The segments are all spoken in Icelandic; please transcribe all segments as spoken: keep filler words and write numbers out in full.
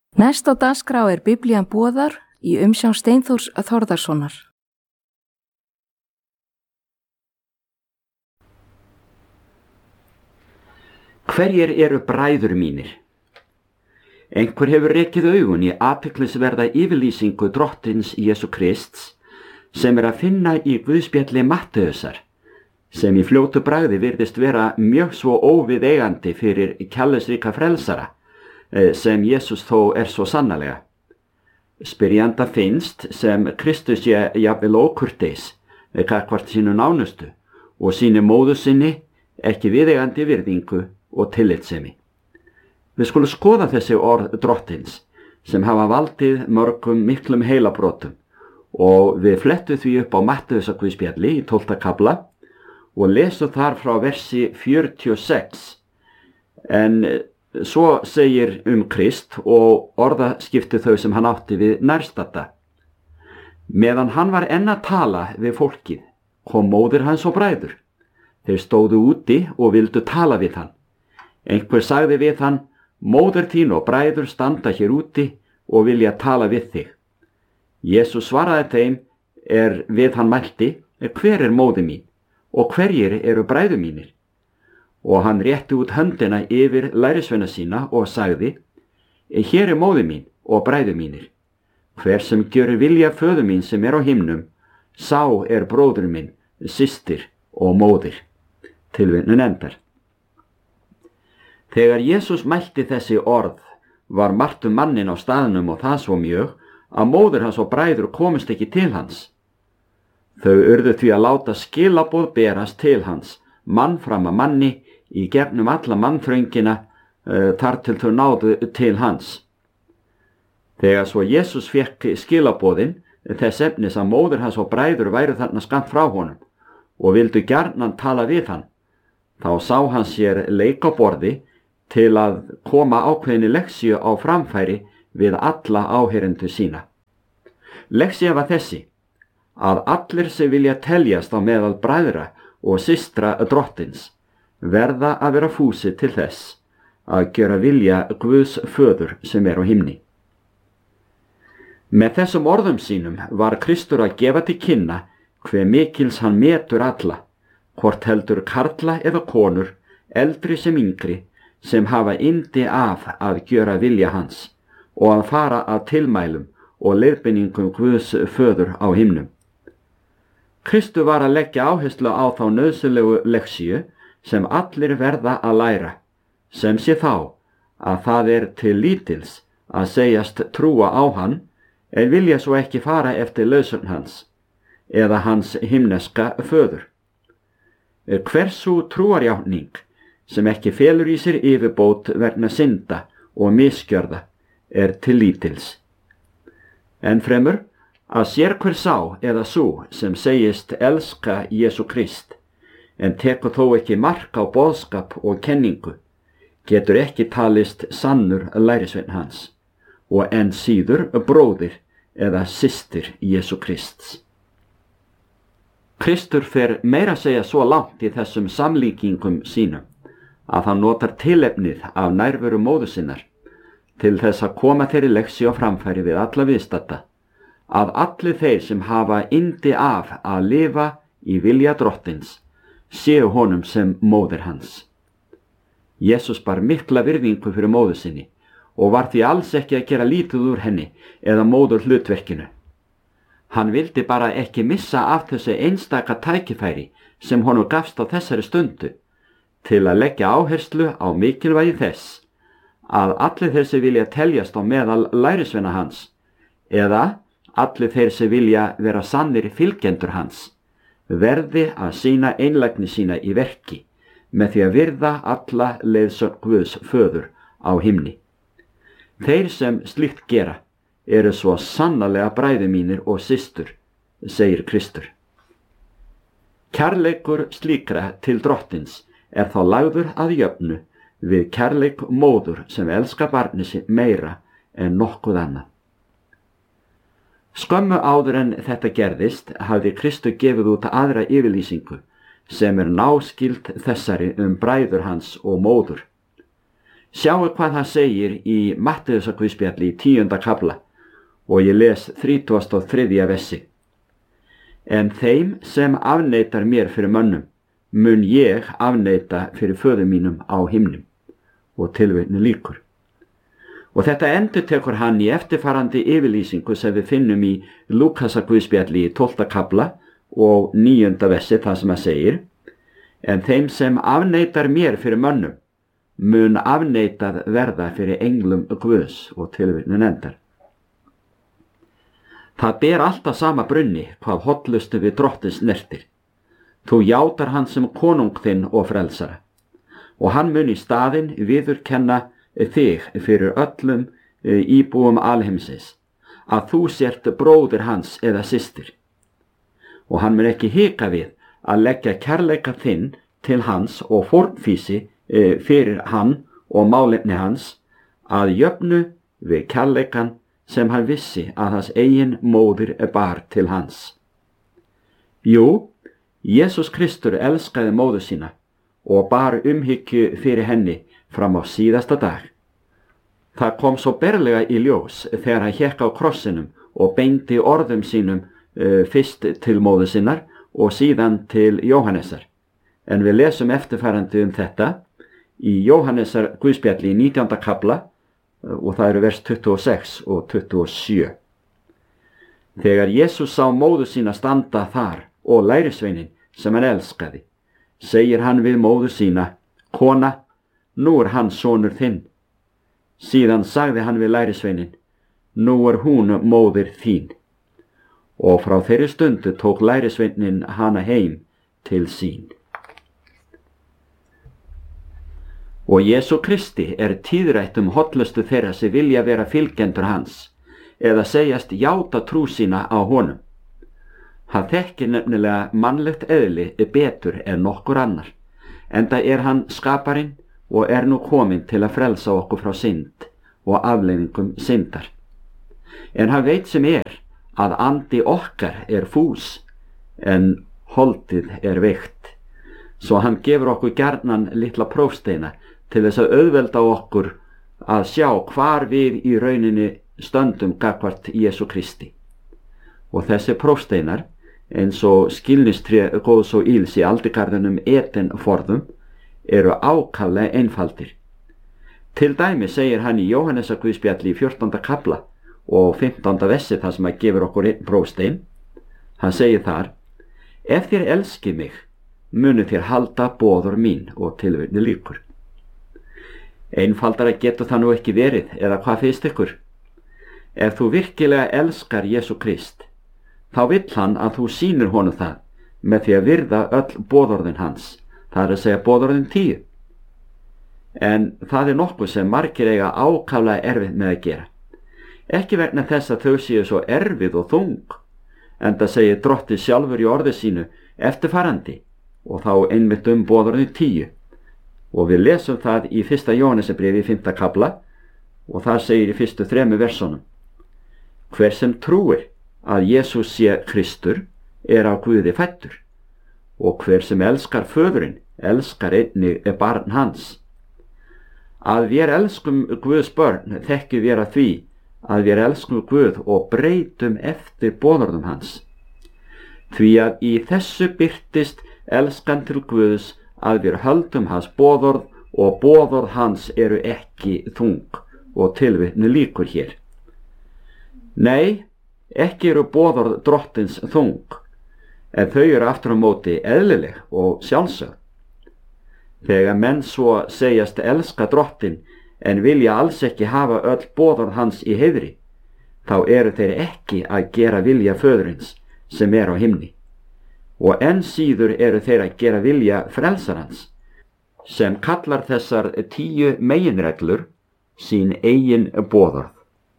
Næst á dagskrá er Biblían boðar í umsjón Steinþórs Þórðarsonar. Hverjir eru bræður mínir? Einhver hefur rekið augun í athyglisverða yfirlýsingu Drottins Jesú Krists sem er að finna í Guðspjalli Mattheusar, sem í fljótu bragði virðist vera mjög svo óviðeigandi fyrir kærleiksríka frelsara, sem Jesús þó er svo sannarlega. Spyrjanda finnst sem Kristus sé jafnvel ókurteis gagnvart sínu nánustu og sínu móður sinni ekki viðeigandi virðingu og tillitssemi. Við skulum skoða þessi orð Drottins sem hafa valdið mörgum miklum heilabrotum og við flettum því upp á Mattheusar Guðspjalli í tólfta kafla og lesum þar frá versi fjörutíu og sex. En svo segir um Krist og orðaskipti þau sem hann átti við nærstadda. Meðan hann var enn að tala við fólkið, kom móðir hans og bræður. Þeir stóðu úti og vildu tala við hann. Einhver sagði við hann, móðir þín og bræður standa hér úti og vilja tala við þig. Jesús svaraði þeim, er við hann mælti, hver er móðir mín og hverjir eru bræður mínir? Og hann rétti út höndina yfir lærisveina sína og sagði, hér er móðir mín og bræður mínir. Hver sem gjörir vilja föður mín sem er á himnum, sá er bróður minn, systir og móðir. Tilvitnun endar. Þegar Jesús mælti þessi orð, var margt um mannin á staðnum og það svo mjög, að móðir hans og bræður komist ekki til hans. Þau urðu því að láta skilaboð berast til hans, mann fram að manni, í gegnum alla mannþröngina uh, þar til þau náðu til hans. Þegar svo Jesús fékk skilaboðin þess efnis að móðir hans og bræður væru þarna skammt frá honum og vildu gjarnan tala við hann, þá sá hann sér leik á borði til að koma ákveðinni leksíu á framfæri við alla áheyrendur sína. Leksía var þessi, að allir sem vilja teljast á meðal bræðra og systra Drottins verða að vera fúsir til þess að gera vilja Guðs föður sem er á himni. Með þessum orðum sínum var Kristur að gefa til kynna hve mikils hann metur alla, hvort heldur karla eða konur, eldri sem yngri, sem hafa yndi af að gera vilja hans og að fara að tilmælum og leiðbeiningum Guðs föður á himnum. Kristur var að leggja áherslu á þá nauðsynlegu leksíu sem allir verða að læra, sem sé þá að það er til lítils að segjast trúa á hann en vilja svo ekki fara eftir lausun hans eða hans himneska föður. Hversu trúarjátning sem ekki felur í sér yfirbót vegna synda og misgjörða er til lítils. En fremur að sér hver sá eða sú sem segist elska Jesú Krist, en tekur þó ekki mark á boðskap og kenningu, getur ekki talist sannur lærisveinn hans, og enn síður bróðir eða systir Jesú Krists. Kristur fer meira að segja svo langt í þessum samlíkingum sínum, að hann notar tilefnið af nærveru móður sinnar, til þess að koma þeirri leksíu á framfæri við alla viðstadda, að allir þeir sem hafa yndi af að lifa í vilja Drottins, séu honum sem móðir hans. Jesús bar mikla virðingu fyrir móður sinni og var því alls ekki að gera lítið úr henni eða móður hlutverkinu. Hann vildi bara ekki missa af þessu einstaka tækifæri sem honum gafst á þessari stundu til að leggja áherslu á mikilvægi þess að allir þeir sem vilja teljast á meðal lærisveina hans eða allir þeir sem vilja vera sannir fylgjendur hans verði að sýna einlægni sína í verki með því að virða alla leiðsögn Guðs föður á himni. Þeir sem slíkt gera eru svo sannarlega bræður mínir og systur, segir Kristur. Kærleikur slíkra til Drottins er þá lagður að jöfnu við kærleik móður sem elskar barnið sitt meira en nokkuð annað. Skömmu áður en þetta gerðist hafði Kristur gefið út aðra yfirlýsingu sem er náskyld þessari um bræður hans og móður. Sjáu hvað það segir í Matteusarguðspjalli í tíunda kafla og ég les þrítugasta og þriðja versi. En þeim sem afneitar mér fyrir mönnum, mun ég afneita fyrir föður mínum á himnum. Og tilvitnun lýkur. Og þetta endurtekur hann í eftirfarandi yfirlýsingu sem við finnum í Lúkasarguðspjalli í tólfta kafla og níunda versi, það sem að segir: En þeim sem afneitar mér fyrir mönnum, mun afneitað verða fyrir englum Guðs. Og tilvitnun endar. Það ber alltaf sama brunni hvað hollustu við drottins snertir. Þú játar hann sem konung þinn og frelsara, og hann mun í staðinn viðurkenna þig fyrir öllum íbúum alheimsins, að þú sért bróðir hans eða systir. Og hann mun ekki hika við að leggja kærleika þinn til hans og fórnfýsi fyrir hann og málefni hans, að jöfnu við kærleikan sem hann vissi að hans eigin móðir bar til hans. Jú, Jesús Kristur elskaði móður sína og bar umhyggju fyrir henni fram á síðasta dag. Það kom svo berlega í ljós þegar hann hékk á krossinum og beindi orðum sínum uh, fyrst til móður sinnar og síðan til Jóhannesar. En við lesum eftirfarandi um þetta í Jóhannesar Guðspjalli í nítjánda kafla uh, og það eru vers tuttugu og sex og tuttugu og sjö. Þegar Jesús sá móður sína standa þar og lærisveinin sem hann elskaði, segir hann við móður sína: Kona, nú er hann sonur þinn. Síðan sagði hann við lærisveinin: Nú er hún móðir þín. Og frá þeirri stundu tók lærisveinin hana heim til sín. Og Jesú Kristi er tíðrætt um hollustu þeirra sem vilja vera fylgjendur hans, eða segjast játa trú sína á honum. Hann þekkir nefnilega mannlegt eðli betur en nokkur annar, enda er hann skaparinn og er nú kominn til að frelsa okkur frá synd og afleiðingum syndar. En hann veit sem er að andi okkar er fús, en holdið er veikt, svo hann gefur okkur gjarnan litla prófsteina til þess að auðvelda okkur að sjá hvar við í rauninni stöndum gagnvart Jesú Kristi. Og þessi prófsteinar, eins og skilningstré góðs og íls í aldigarðinum Eden forðum, eru ákaflega einfaldir. Til dæmi segir hann í Jóhannesar Guðspjalli í fjórtánda kafla og fimmtánda versi þar sem að gefur okkur einn prófstein. Hann segir þar: Ef þér elski mig, munu þér halda boður mín. Og tilvitnun lýkur. Einfaldara getur það nú ekki verið, eða hvað finnst ykkur? Ef þú virkilega elskar Jesú Krist, þá vill hann að þú sýnir honum það með því að virða öll boðorðin hans, það er að segja boðorðin tíu. En það er nokkuð sem margir eiga ákaflega erfitt með að gera. Ekki vegna þess að þau séu svo erfið og þung, enda segir Drottinn sjálfur í orði sínu eftirfarandi, og þá einmitt um boðorðin tíu. Og við lesum það í fyrsta Jóhannesarbréfi í fimmta kafla, og það segir í fyrstu þremu versunum: Hver sem trúir að Jesús sé Kristur er á Guði fæddur, og hver sem elskar föðurinn elskar einnig barn hans. Að við elskum Guðs börn þekkjum við að því að við elskum Guð og breytum eftir boðorðum hans. Því að í þessu birtist elskan til Guðs að við höldum hans boðorð, og boðorð hans eru ekki þung. Og tilvitnun lýkur hér. Nei, ekki eru boðorð Drottins þung, en þau eru aftur á móti eðlileg og sjálfsögð. Þegar menn svo segjast elska Drottinn en vilja alls ekki hafa öll boðorð hans í heiðri, þá eru þeir ekki að gera vilja föðurins sem er á himni, og enn síður eru þeir að gera vilja frelsarans, sem kallar þessar tíu meginreglur sín eigin boðorð.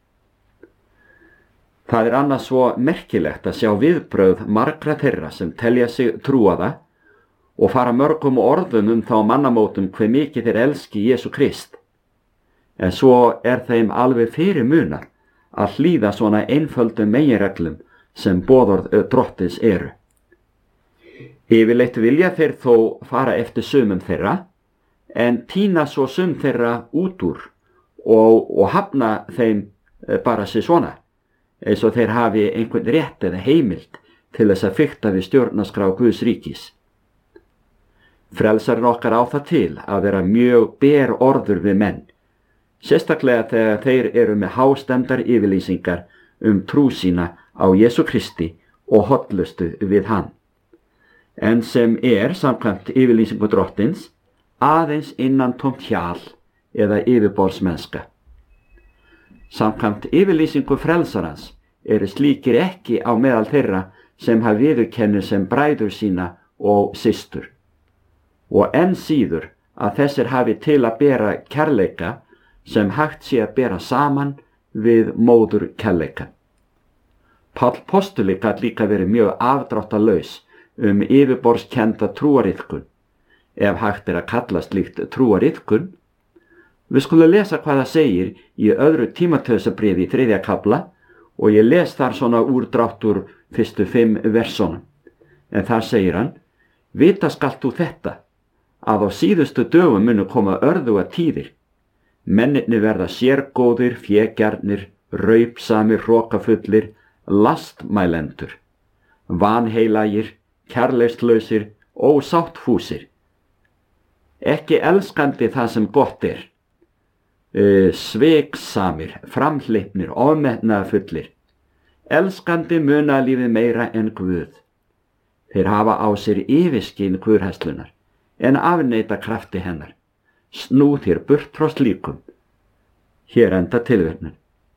Það er annars svo merkilegt að sjá viðbrögð margra þeirra sem telja sig trúaða og fara mörgum orðum um þá mannamótum hve mikið þeir elski Jesú Krist. En svo er þeim alveg fyrir munað að hlýða svona einföldum meginreglum sem boðorð Drottins eru. Yfirleitt vilja þeir þó fara eftir sumum þeirra, en tína svo sum þeirra út úr og, og hafna þeim bara sér svona, eins og þeir hafi einhvern rétt eða heimild til þess að fikta við stjórnarskrá Guðs ríkis. Frelsarinn okkar á það til að vera mjög ber orður við menn, sérstaklega þegar þeir eru með hástemmdar yfirlýsingar um trú sína á Jesú Kristi og hollustu við hann, en sem er samkvæmt yfirlýsingu drottins aðeins innantómt hjal eða yfirborðsmennska. Samkvæmt yfirlýsingu frelsarans eru slíkir ekki á meðal þeirra sem hafa viðurkennir sem bræður sína og systur, og enn síður að þessir hafi til að bera kærleika sem hægt sé að bera saman við móður kærleika. Páll postuli gat líka verið mjög afdráttarlaus um yfirborðskennda trúariðkun, ef hægt er að kalla slíkt trúariðkun. Við skulum lesa hvað það segir í öðru Tímóteusarbréfi í þriðja kafla og ég les þar svona úrdrátt úr fyrstu fimm versónum. En þar segir hann: Vita skalt þú þetta, að á síðustu dögum munu koma örðuga tíðir. Mennirnir verða sérgóðir, fégjarnir, raupsamir, hrokafullir, lastmælendur, vanheilagir, kærleikslausir, ósáttfúsir, ekki elskandi það sem gott er, Uh, sviksamir, framhleypnir, ofmetnaðarfullir, elskandi munalífið meira en Guð. Þeir hafa á sér yfirskyn guðhræðslunnar, en afneita krafti hennar. Snú þér burt frá slíkum. Hér enda tilvitnun.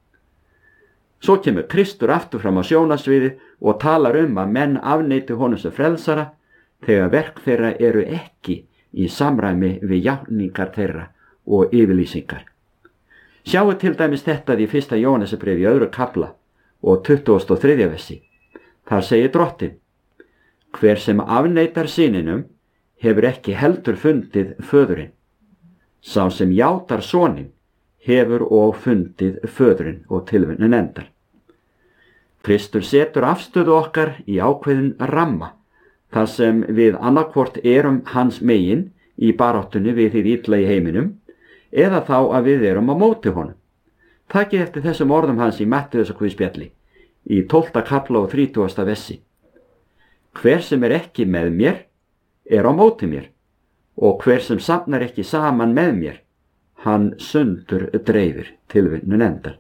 Svo kemur Kristur aftur fram á sjónasviði og talar um að menn afneiti honum sem frelsara þegar verk þeirra eru ekki í samræmi við játningar þeirra og yfirlýsingar. Sjáu til dæmis þetta í fyrsta Jóhannesarbréfi í öðru kafla og tuttugasta og þriðja versi. Þar segir drottinn: Hver sem afneitar syninum hefur ekki heldur fundið föðurinn. Sá sem játar soninn hefur og fundið föðurinn, og tilvitnun endar. Kristur setur afstöðu okkar í ákveðin ramma, þar sem við annarkvort erum hans megin í baráttunni við hið illa í heiminum, eða þá að við erum á móti honum. Takið eftir þessum orðum hans í Matteusarguðspjalli í tólfta kafla og þrítugasta versi. Hver sem er ekki með mér er á móti mér, og hver sem safnar ekki saman með mér, hann sundur dreifir, tilvitnun endar.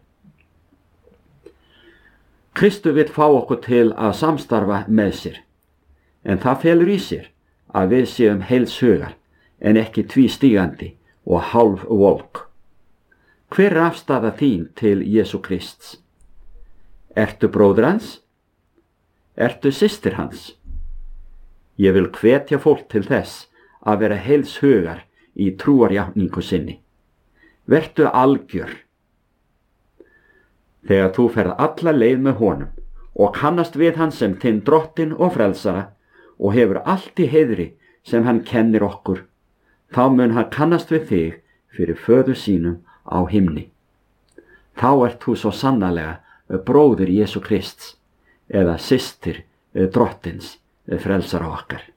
Kristur vill fá okkur til að samstarfa með sér, en það felur í sér að við séum heils hugar en ekki tvístígandi og hálf volk. Hver er afstaða þín til Jesú Krists? Ertu bróðir hans? Ertu systir hans? Ég vil hvetja fólk til þess að vera heils hugar í trúarjátningu sinni. Vertu algjör. Þegar þú ferð alla leið með honum og kannast við hann sem þinn drottinn og frelsara og hefur allt í heiðri sem hann kennir okkur, þá mun hann kannast við þig fyrir föður sínum á himni. Þá ert þú svo sannarlega bróðir Jesú Krists eða systir drottins frelsara okkar.